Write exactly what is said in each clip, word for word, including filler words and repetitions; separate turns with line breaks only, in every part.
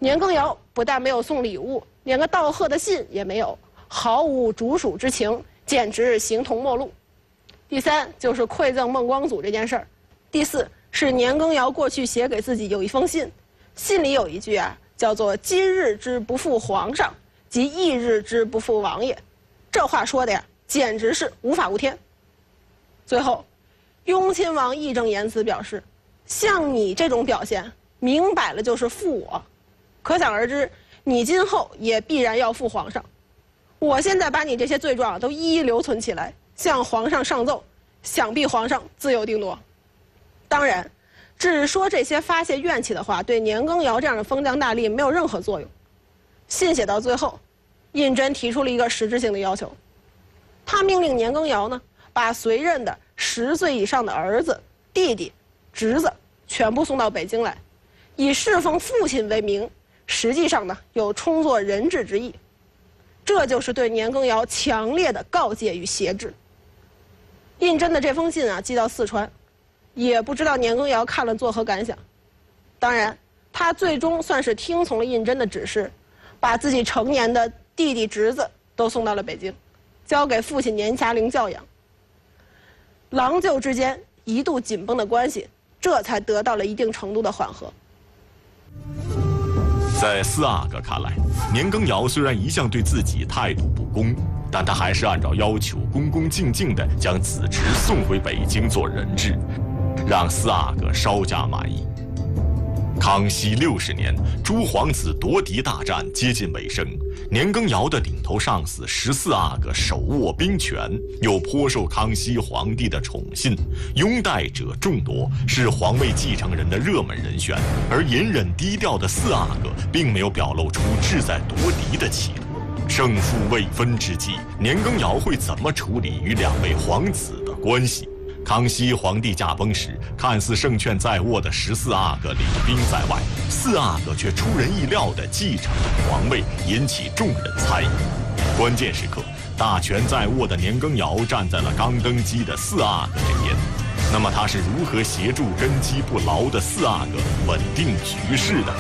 年羹尧不但没有送礼物，连个道贺的信也没有，毫无主属之情，简直形同陌路。第三就是馈赠孟光祖这件事儿。第四是年羹尧过去写给自己有一封信，信里有一句啊，叫做“今日之不负皇上，即翌日之不负王爷”。这话说的呀，简直是无法无天。最后，雍亲王义正言辞表示，像你这种表现，明摆了就是负我，可想而知，你今后也必然要负皇上。我现在把你这些罪状都一一留存起来，向皇上上奏，想必皇上自有定夺。当然，只说这些发泄怨气的话，对年羹尧这样的封疆大吏没有任何作用。信写到最后，胤禛提出了一个实质性的要求，他命令年羹尧呢，把随任的十岁以上的儿子、弟弟、侄子全部送到北京来，以侍奉父亲为名，实际上呢有充作人质之意。这就是对年羹尧强烈的告诫与挟制。胤禛的这封信啊寄到四川，也不知道年羹尧看了作何感想。当然，他最终算是听从了胤禛的指示，把自己成年的弟弟侄子都送到了北京，交给父亲年霞龄教养。郎舅之间一度紧绷的关系，这才得到了一定程度的缓和。
在四阿哥看来，年羹尧虽然一向对自己态度不公，但他还是按照要求恭恭敬敬地将子侄送回北京做人质，让四阿哥稍加满意。康熙六十年，诸皇子夺嫡大战接近尾声，年羹尧的顶头上司十四阿哥手握兵权，又颇受康熙皇帝的宠信，拥戴者众多，是皇位继承人的热门人选。而隐忍低调的四阿哥并没有表露出志在夺嫡的企图。胜负未分之际，年羹尧会怎么处理与两位皇子的关系？康熙皇帝驾崩时，看似胜券在握的十四阿哥领兵在外，四阿哥却出人意料地继承了皇位，引起众人猜疑。关键时刻，大权在握的年羹尧站在了刚登基的四阿哥这边。那么他是如何协助根基不牢的四阿哥稳定局势的？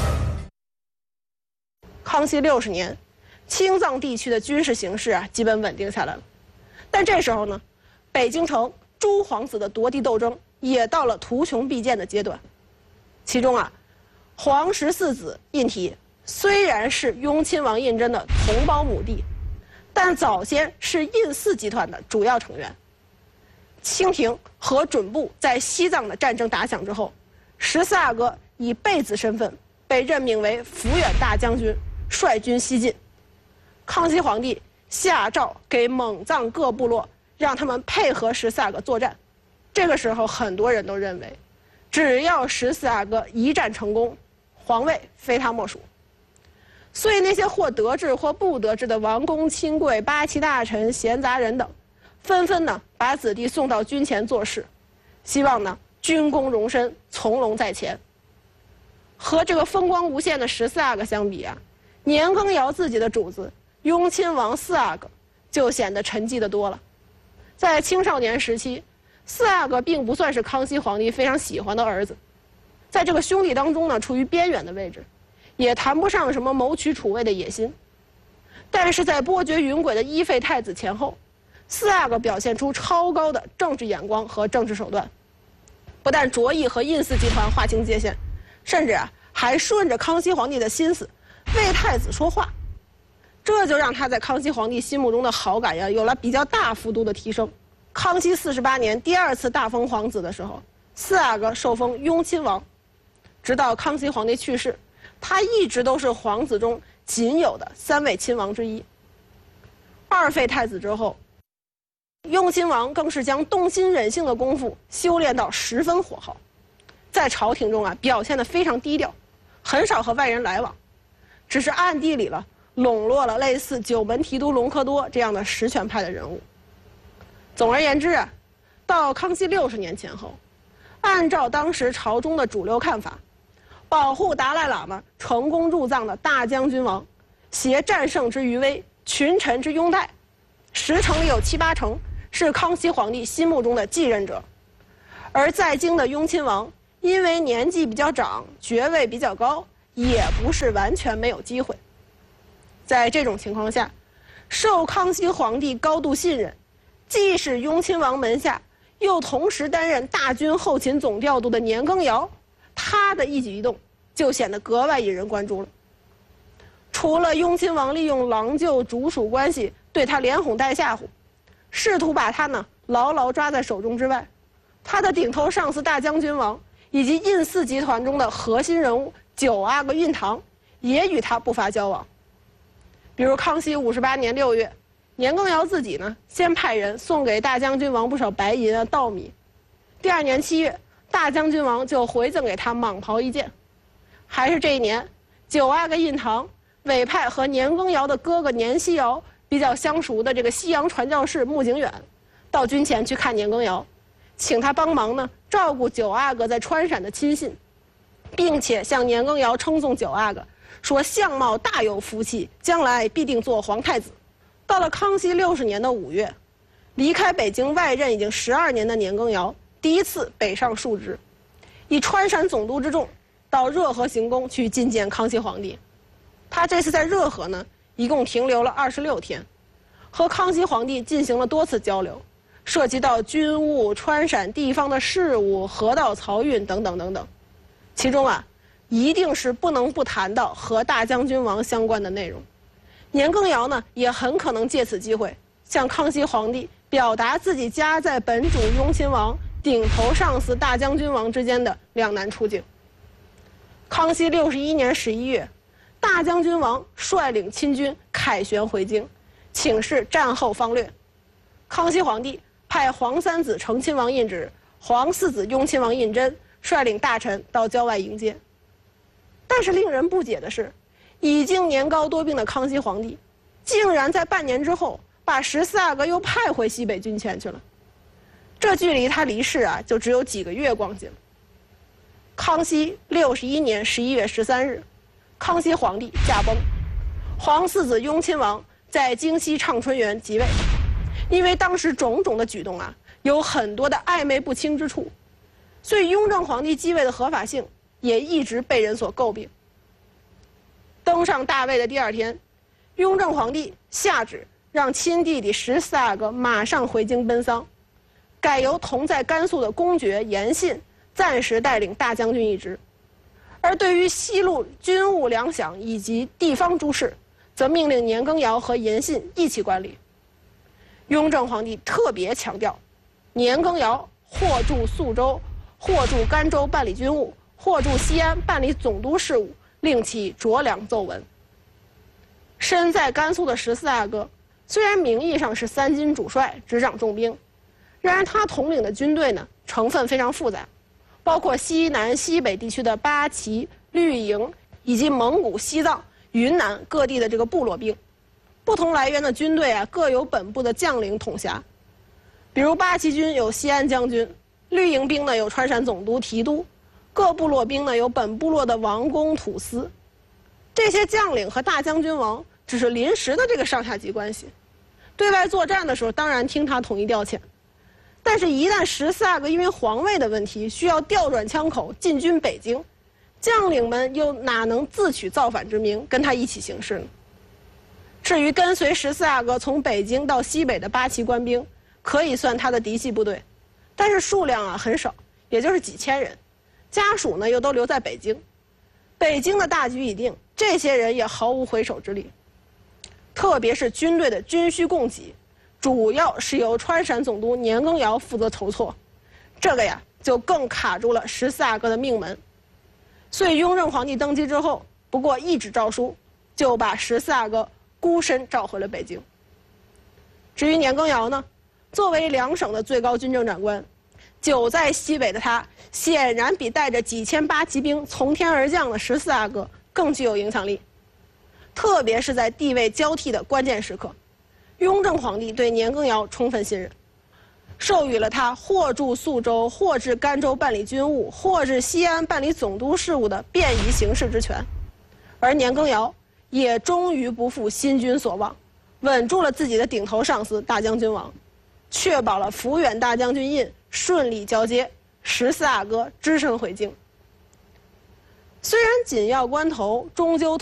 康熙六十年，青藏地区的军事形势啊，基本稳定下来了。但这时候呢，北京城诸皇子的夺嫡斗争也到了图穷匕见的阶段。其中啊，皇十四子胤禔虽然是雍亲王胤禛的同胞母弟，但早先是胤四集团的主要成员。清廷和准部在西藏的战争打响之后，十四阿哥以贝子身份被任命为抚远大将军，率军西进。康熙皇帝下诏给蒙藏各部落，让他们配合十四阿哥作战。这个时候，很多人都认为，只要十四阿哥一战成功，皇位非他莫属。所以那些或得志或不得志的王公亲贵、八旗大臣、闲杂人等，纷纷呢把子弟送到军前做事，希望呢军功荣身，从龙在前。和这个风光无限的十四阿哥相比啊，年羹尧自己的主子雍亲王四阿哥就显得沉寂得多了。在青少年时期，四阿哥并不算是康熙皇帝非常喜欢的儿子，在这个兄弟当中呢，处于边缘的位置，也谈不上什么谋取储位的野心。但是在波谲云诡的一废太子前后，四阿哥表现出超高的政治眼光和政治手段，不但着意和胤四集团划清界限，甚至啊还顺着康熙皇帝的心思为太子说话。这就让他在康熙皇帝心目中的好感呀有了比较大幅度的提升。康熙四十八年第二次大封皇子的时候，四阿哥受封雍亲王，直到康熙皇帝去世，他一直都是皇子中仅有的三位亲王之一。二废太子之后，雍亲王更是将动心忍性的功夫修炼到十分火候，在朝廷中啊表现得非常低调，很少和外人来往，只是暗地里了笼络了类似九门提督隆科多这样的实权派的人物。总而言之啊，到康熙六十年前后，按照当时朝中的主流看法，保护达赖喇嘛成功入藏的大将军王，携战胜之余威，群臣之拥戴，十成里有七八成是康熙皇帝心目中的继任者。而在京的雍亲王因为年纪比较长，爵位比较高， 也不是完全没有机会。在这种情况下，受康熙皇帝高度信任，既是雍亲王门下，又同时担任大军后勤总调度的年羹尧，他的一举一动就显得格外引人关注了。除了雍亲王利用郎舅主属关系对他连哄带吓唬，试图把他呢牢牢抓在手中之外，他的顶头上司大将军王以及胤祀集团中的核心人物九阿哥胤堂也与他不乏交往。比如康熙五十八年六月，年羹尧自己呢先派人送给大将军王不少白银啊稻米，第二年七月，大将军王就回赠给他蟒袍一件。还是这一年，九阿哥胤堂委派和年羹尧的哥哥年希尧比较相熟的这个西洋传教士穆景远，到军前去看年羹尧，请他帮忙呢照顾九阿哥在川陕的亲信，并且向年羹尧称颂九阿哥，说相貌大有福气，将来必定做皇太子。到了康熙六十年的五月，离开北京外任已经十二年的年羹尧第一次北上述职，以川陕总督之重到热河行宫去觐见康熙皇帝。他这次在热河呢，一共停留了二十六天，和康熙皇帝进行了多次交流，涉及到军务、川陕地方的事务、河道漕运等等等等。其中啊，一定是不能不谈到和大将军王相关的内容。年羹尧呢，也很可能借此机会向康熙皇帝表达自己夹在本主雍亲王顶头上司大将军王之间的两难处境。康熙六十一年十一月，大将军王率领亲军凯旋回京，请示战后方略。康熙皇帝派皇三子承亲王胤祉、皇四子雍亲王胤禛率领大臣到郊外迎接。但是令人不解的是，已经年高多病的康熙皇帝，竟然在半年之后把十四阿哥又派回西北军前去了。这距离他离世啊，就只有几个月光景。康熙六十一年十一月十三日，康熙皇帝驾崩，皇四子雍亲王在京西畅春园即位。因为当时种种的举动啊，有很多的暧昧不清之处，所以雍正皇帝继位的合法性也一直被人所诟病。登上大位的第二天，雍正皇帝下旨让亲弟弟十四阿哥马上回京奔丧，改由同在甘肃的公爵严信暂时带领大将军一职，而对于西路军务粮饷以及地方诸事，则命令年羹尧和严信一起管理。雍正皇帝特别强调，年羹尧或驻宿州，或驻甘州办理军务，或驻西安办理总督事务，令其酌量奏闻。身在甘肃的十四阿哥，虽然名义上是三军主帅，执掌重兵，然而他统领的军队呢，成分非常复杂，包括西南、西北地区的八旗、绿营，以及蒙古、西藏、云南各地的这个部落兵。不同来源的军队啊，各有本部的将领统辖。比如八旗军有西安将军，绿营兵呢有川陕总督提督，各部落兵呢有本部落的王公土司。这些将领和大将军王只是临时的这个上下级关系，对外作战的时候当然听他统一调遣，但是一旦十四阿哥因为皇位的问题需要调转枪口进军北京，将领们又哪能自取造反之名跟他一起行事呢？至于跟随十四阿哥从北京到西北的八旗官兵，可以算他的嫡系部队，但是数量啊很少，也就是几千人，家属呢又都留在北京。北京的大局已定，这些人也毫无回首之力。特别是军队的军需供给，主要是由川陕总督年羹尧负责筹措，这个呀就更卡住了十四阿哥的命门。所以雍正皇帝登基之后，不过一纸诏书，就把十四阿哥孤身召回了北京。至于年羹尧呢，作为两省的最高军政长官，久在西北的他，显然比带着几千八旗兵从天而降的十四阿哥更具有影响力。特别是在地位交替的关键时刻，雍正皇帝对年羹尧充分信任，授予了他或驻宿州，或至甘州办理军务，或至西安办理总督事务的便宜行事之权。而年羹尧也终于不负新君所望，稳住了自己的顶头上司大将军王，确保了抚远大将军印顺利交接，十四阿哥只身回京。 虽然紧要关头终究